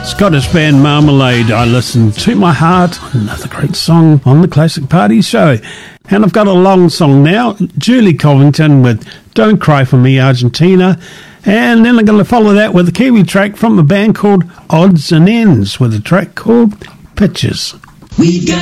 Scottish band Marmalade, I Listen to My Heart, another great song on the Classic Party Show. And I've got a long song now, Julie Covington with Don't Cry For Me Argentina, and then I'm going to follow that with a Kiwi track from a band called Odds and Ends with a track called Pictures.